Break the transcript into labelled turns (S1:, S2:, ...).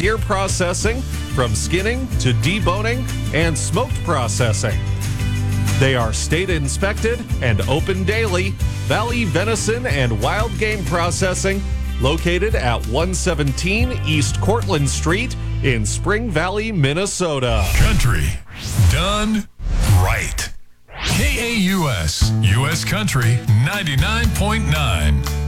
S1: deer processing, from skinning to deboning and smoked processing. They are state inspected and open daily. Valley Venison and Wild Game Processing, located at 117 East Cortlandt Street in Spring Valley, Minnesota.
S2: Country done right. KAUS, U.S. Country 99.9.